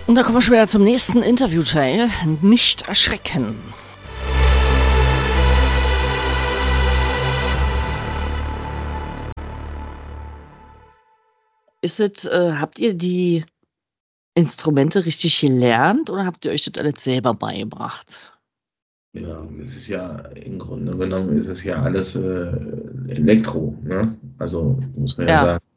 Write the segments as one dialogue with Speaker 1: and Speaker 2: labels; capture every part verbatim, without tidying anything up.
Speaker 1: Und da kommen wir schon wieder zum nächsten Interviewteil. Nicht erschrecken. Ist es, äh, habt ihr die Instrumente richtig gelernt oder habt ihr euch das alles selber beigebracht?
Speaker 2: Ja, es ist ja, im Grunde genommen ist es ja alles äh, Elektro, ne? Also muss man ja,
Speaker 1: Ja.
Speaker 2: sagen.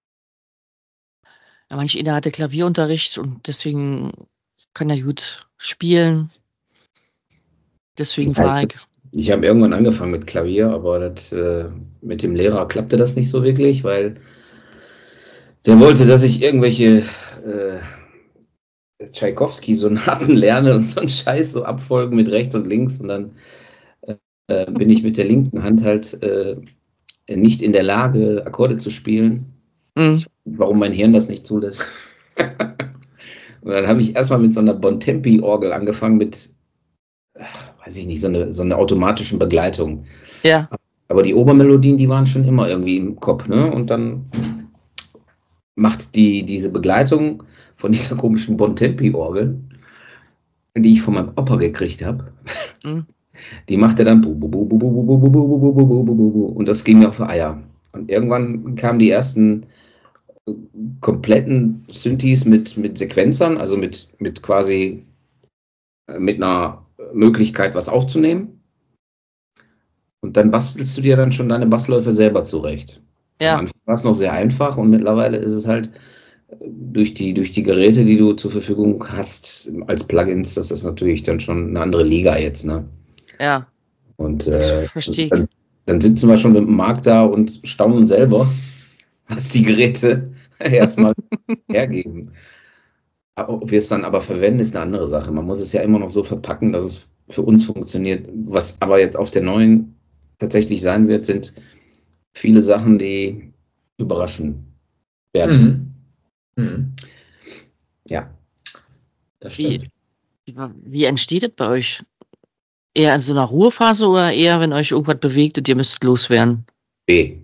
Speaker 1: Ja, manch einer hatte Klavierunterricht und deswegen kann er gut spielen. Deswegen
Speaker 3: Ja,
Speaker 1: frage ich.
Speaker 3: Ich habe irgendwann angefangen mit Klavier, aber das, äh, mit dem Lehrer klappte das nicht so wirklich, weil der wollte, dass ich irgendwelche äh, Tschaikowski-Sonaten lerne und so einen Scheiß, so Abfolgen mit rechts und links, und dann äh, bin ich mit der linken Hand halt äh, nicht in der Lage, Akkorde zu spielen.
Speaker 1: Mhm.
Speaker 3: Ich, warum mein Hirn das nicht zulässt. Und dann habe ich erstmal mit so einer Bontempi-Orgel angefangen, mit, weiß ich nicht, so eine, so eine automatischen Begleitung.
Speaker 1: Ja.
Speaker 3: Aber die Obermelodien, die waren schon immer irgendwie im Kopf, ne? Und dann macht die, diese Begleitung von dieser komischen Bontempi-Orgel, die ich von meinem Opa gekriegt habe,
Speaker 1: Mhm.
Speaker 3: die macht er dann bu, bu, bu, bu, bu, bu, bu, bu, bu, bu, bu, bu, bu, bu. Und das ging mir auf die Eier. Und irgendwann kamen die ersten kompletten Synthes mit, mit Sequenzern, also mit, mit quasi äh, mit einer Möglichkeit, was aufzunehmen. Und dann bastelst du dir dann schon deine Bassläufe selber zurecht. Am
Speaker 1: Ja.
Speaker 3: Anfang war es noch sehr einfach und mittlerweile ist es halt äh, durch die, durch die Geräte, die du zur Verfügung hast, als Plugins, das ist natürlich dann schon eine andere Liga jetzt, ne?
Speaker 1: Ja.
Speaker 3: Und äh,
Speaker 1: Verstehe ich.
Speaker 3: dann, dann sitzen wir schon mit dem Markt da und staunen selber, was die Geräte erstmal hergeben. Ob wir es dann aber verwenden, ist eine andere Sache. Man muss es ja immer noch so verpacken, dass es für uns funktioniert. Was aber jetzt auf der neuen tatsächlich sein wird, sind viele Sachen, die überraschen werden.
Speaker 2: Mhm. Mhm.
Speaker 3: Ja.
Speaker 2: Das stimmt.
Speaker 1: Wie, wie entsteht das bei euch? Eher in so einer Ruhephase oder eher, wenn euch irgendwas bewegt und ihr müsst loswerden?
Speaker 3: B.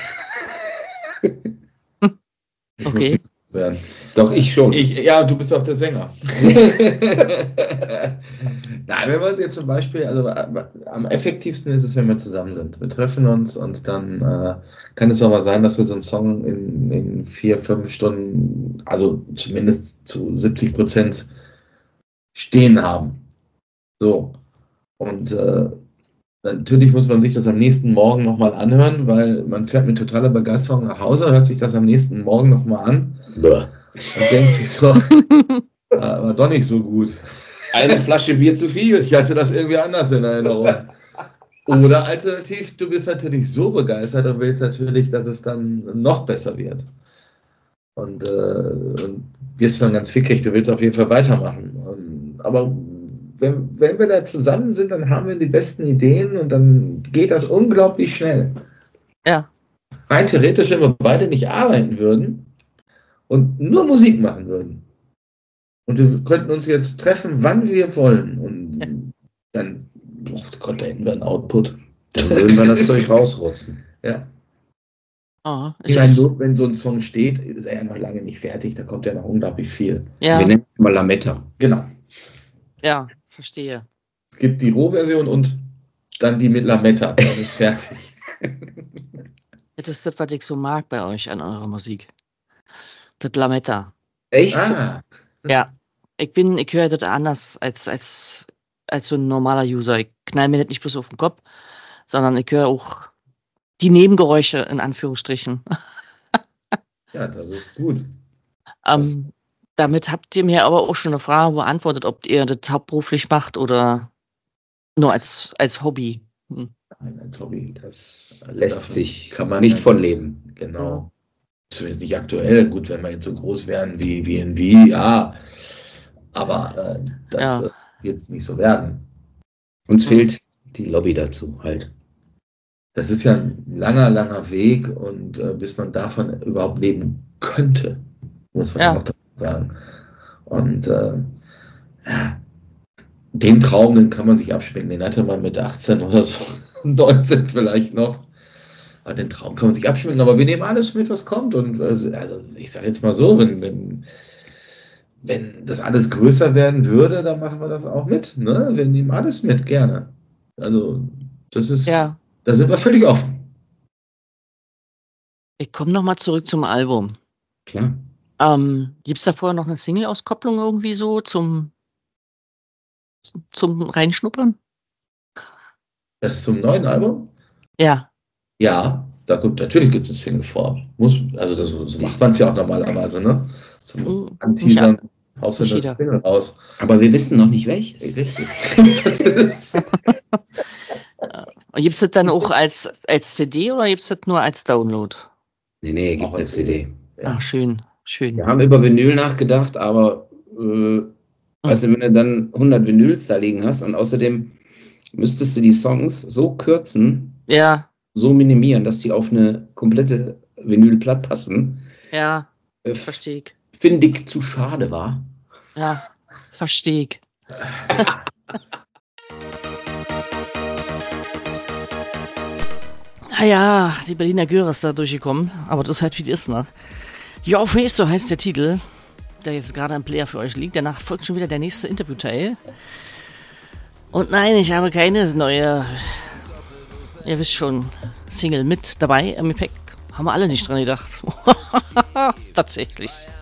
Speaker 2: Ich
Speaker 1: Okay.
Speaker 2: muss nicht werden.
Speaker 3: Doch, ich schon.
Speaker 2: Ich, ja, du bist auch der Sänger. Nein, wenn wir uns jetzt zum Beispiel, also äh, am effektivsten ist es, wenn wir zusammen sind. Wir treffen uns und dann äh, kann es auch mal sein, dass wir so einen Song in, in vier, fünf Stunden, also zumindest zu siebzig Prozent stehen haben. So. Und äh, natürlich muss man sich das am nächsten Morgen nochmal anhören, weil man fährt mit totaler Begeisterung nach Hause, hört sich das am nächsten Morgen nochmal an
Speaker 3: Bäh.
Speaker 2: und denkt sich so, äh, war doch nicht so gut.
Speaker 3: Eine Flasche Bier zu viel.
Speaker 2: Ich hatte das irgendwie anders in Erinnerung. Oder alternativ, du bist natürlich so begeistert und willst natürlich, dass es dann noch besser wird. Und, äh, und wirst dann ganz fickrig, du willst auf jeden Fall weitermachen. Und, aber wenn, wenn wir da zusammen sind, dann haben wir die besten Ideen und dann geht das unglaublich schnell.
Speaker 1: Ja.
Speaker 2: Rein theoretisch, wenn wir beide nicht arbeiten würden und nur Musik machen würden und wir könnten uns jetzt treffen, wann wir wollen und
Speaker 1: Ja.
Speaker 2: dann, oh Gott, da hätten wir einen Output.
Speaker 3: Dann würden wir das Zeug rausrotzen.
Speaker 2: Ja.
Speaker 1: Oh,
Speaker 2: Ich
Speaker 1: ist
Speaker 2: meine,
Speaker 1: das,
Speaker 2: so, wenn so ein Song steht, ist er ja noch lange nicht fertig, da kommt ja noch unglaublich viel.
Speaker 1: ja,
Speaker 3: Wir nennen es mal Lametta.
Speaker 2: Genau.
Speaker 1: ja, verstehe.
Speaker 2: Es gibt die Rohversion und dann die mit Lametta, dann ist fertig.
Speaker 1: Das ist das, was ich so mag bei euch an eurer Musik. Das Lametta.
Speaker 3: Echt?
Speaker 2: Ah,
Speaker 1: Ja. Ich bin, ich höre das anders als, als, als so ein normaler User. Ich knall mir das nicht bloß auf den Kopf, sondern ich höre auch die Nebengeräusche in Anführungsstrichen.
Speaker 2: ja, das ist gut.
Speaker 1: Ähm, damit habt ihr mir aber auch schon eine Frage beantwortet, ob ihr das hauptberuflich macht oder nur als, als Hobby. Hm.
Speaker 2: Nein, als Hobby, das also
Speaker 3: Lässt
Speaker 2: davon
Speaker 3: sich
Speaker 2: kann man
Speaker 3: nicht
Speaker 2: ja-
Speaker 3: von leben.
Speaker 2: Genau. Zumindest nicht aktuell. Gut, wenn wir jetzt so groß wären wie, wie in Wie, ja. Aber äh, das
Speaker 1: Ja.
Speaker 2: äh, wird nicht so werden.
Speaker 3: Uns
Speaker 1: Mhm.
Speaker 3: fehlt die Lobby dazu halt.
Speaker 2: Das ist ja ein langer, langer Weg und äh, bis man davon überhaupt leben könnte, muss man ja,
Speaker 1: Ja.
Speaker 2: auch dazu sagen. Und äh, ja, den Traum, den kann man sich abschminken. Den hatte man mit achtzehn oder so, neunzehn vielleicht noch. Aber den Traum kann man sich abschminken. Aber wir nehmen alles mit, was kommt. Und äh, also ich sage jetzt mal so, wenn, wenn wenn das alles größer werden würde, dann machen wir das auch mit. Ne? Wir nehmen alles mit, gerne. Also, das ist,
Speaker 1: Ja.
Speaker 2: da sind wir völlig offen.
Speaker 1: Ich komme nochmal zurück zum Album.
Speaker 3: Klar.
Speaker 1: Ähm, Gibt es da vorher noch eine Single-Auskopplung irgendwie so zum, zum Reinschnuppern?
Speaker 2: Das zum neuen Album?
Speaker 1: Ja.
Speaker 2: Ja, da gibt, natürlich gibt es eine Single vor. Muss, also das, so macht man es ja auch normalerweise, ne? Zum
Speaker 1: Mhm.
Speaker 2: Anteasern haust du
Speaker 1: Nicht
Speaker 2: das
Speaker 1: jeder.
Speaker 2: Single raus.
Speaker 3: Aber wir wissen noch nicht welches.
Speaker 2: Richtig. Das ist,
Speaker 1: Und gibt es das dann auch als, als C D oder gibt es das nur als Download?
Speaker 3: Nee, nee, gibt
Speaker 2: Auch
Speaker 3: eine
Speaker 2: als
Speaker 3: C D.
Speaker 2: ja.
Speaker 1: Ach, schön, schön.
Speaker 3: Wir haben über Vinyl nachgedacht, aber äh, weißt du, wenn du dann hundert Vinyls da liegen hast und außerdem müsstest du die Songs so kürzen,
Speaker 1: Ja,
Speaker 3: so minimieren, dass die auf eine komplette Vinylplatte passen,
Speaker 1: ja,
Speaker 3: äh,
Speaker 1: verstehe ich.
Speaker 3: finde ich zu schade war.
Speaker 1: Ja, verstehe ich. Naja, die Berliner Göre ist da durchgekommen, aber das ist halt wie die ist, ne? Your Face, so heißt der Titel, der jetzt gerade am Player für euch liegt. Danach folgt schon wieder der nächste Interviewteil. Und nein, ich habe keine neue, ihr wisst schon, Single mit dabei im Gepäck. Haben wir alle nicht dran gedacht. Tatsächlich.